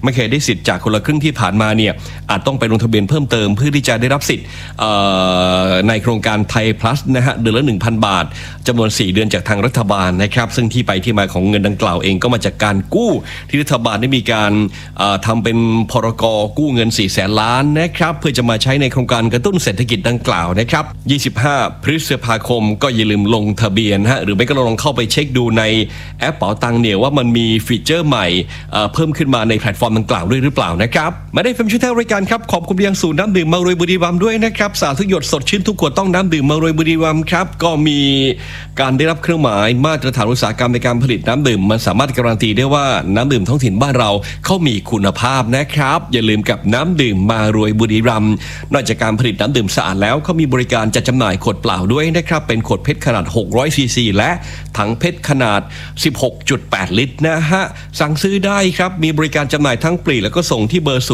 ไม่เคยได้สิทธิ์จากคนละครึ่งที่ผ่านมาเนี่ยอาจต้องไปลงทะเบียนเพิ่มเติมเพื่อที่จะได้รับสิทธิ์ในโครงการไทย plus นะฮะเดือนละ 1,000 บาทจำนวน4 เดือนจากทางรัฐบาลนะครับซึ่งที่ไปที่มาของเงินดังกล่าวเองก็มาจากการกู้ที่รัฐบาลได้มีการทำเป็นพรก.กู้เงิน400,000 ล้านนะครับเพื่อจะมาใช้ในโครงการกระตุ้นเศรษฐกิจดังกล่าวนะครับ25 พฤษภาคมก็อย่าลืมลงทะเบียนฮะหรือไม่ก็ลองเข้าไปเช็คดูในแอปเป๋าตังเนี่ยว่ามันมีฟีเจอร์ใหม่เพิ่มขึ้นมาในแพลตฟอร์มดังกล่าวด้วยหรือเปล่านะครับมาได้ฟังช่วยทางรายการครับขอบคุณยังศูนย์น้ำดื่มมารวยบุรีรัมย์ด้วยนะครับสาธุหยดสดชื่นทุกขวดต้องน้ำดื่มมารวยบุรีรัมย์ครับก็มีการได้รับเครื่องหมายมาตรฐานอุตสาหกรรมในการผลิตน้ำดื่มมันสามารถการันตีได้ว่าน้ำดื่มท้องถิ่นบ้านเราเขามีคุณภาพนะครับอย่าลืมกับน้ำดื่มมารวยบุรีรัมย์นอกจากการผลิตน้ำดื่มสะอาดแล้วเขามีบริการจัดจำหน่ายขวดเปล่าด้วยนะครับเป็นขวดเพชรขนาด600ซีซีและถังเพชรขนาด 16.8 ลิตรนะฮะสั่งซื้อได้ครับมีบริการจำหน่ายทั้งปลีกแล้วก็ส่งที่เบอร์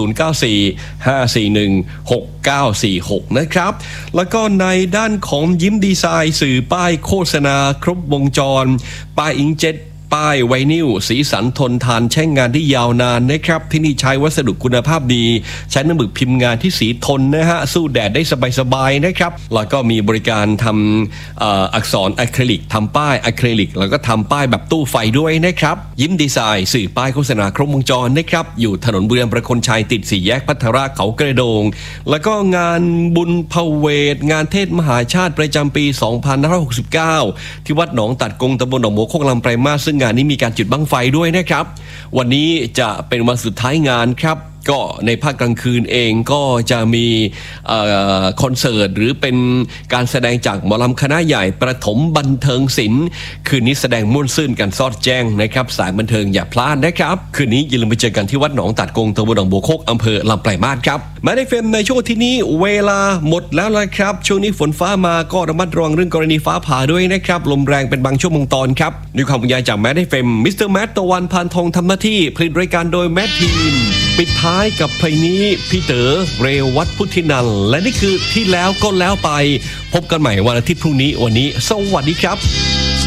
0945416946นะครับแล้วก็ในด้านของยิ้มดีไซน์สื่อป้ายโฆษณาครบวงจรป้ายอิงเจ็ตป้ายไวนิลสีสันทนทานใช้งานได้ยาวนานนะครับที่นี่ใช้วัสดุคุณภาพดีใช้น้ำหมึกพิมพ์งานที่สีทนนะฮะสู้แดดได้สบายๆนะครับแล้วก็มีบริการทำอักษรอะคริลิกทำป้ายอะคริลิกแล้วก็ทำป้ายแบบตู้ไฟด้วยนะครับยิ้มดีไซน์สื่อป้ายโฆษณาครบวงจรนะครับอยู่ถนนบุรีรัมย์ประคนชัยติด4 แยกพัทราเขากระโดงแล้วก็งานบุญพเวทงานเทศมหาชาติประจำปี2569ที่วัดหนองตัดกงตำบลหนองบัวโคกลำไพรมาศซึ่งงานนี้มีการจุดบั้งไฟด้วยนะครับวันนี้จะเป็นวันสุดท้ายงานครับก็ในภาคกลางคืนเองก็จะมีคอนเสิร์ตหรือเป็นการแสดงจากหมอลำคณะใหญ่ประถมบันเทิงศิลป์คืนนี้แสดงม่วนซื่นกันซอดแจ้งนะครับสายบันเทิงอย่าพลาดนะครับคืนนี้อย่าลืมไปเจอกันที่วัดหนองตัดกงตำบลหนองบัวโคกอำเภอลำปลายมาศครับมาได้เฟมในช่วงที่นี้เวลาหมดแล้วละครับช่วงนี้ฝนฟ้ามาก็ระมัดระวังเรื่องกรณีฟ้าผ่าด้วยนะครับลมแรงเป็นบางช่วงบางตอนครับด้วยความบรรยายจากแมทได้เฟมมิสเตอร์แมทตะวันพานทองทำหน้าที่ผลิตรายการโดยแมททีมปิดท้ายกับเพลงนี้พี่เต๋อเรวัตพุทธินันท์และนี่คือที่แล้วก็แล้วไปพบกันใหม่วันอาทิตย์พรุ่งนี้วันนี้สวัสดีครับ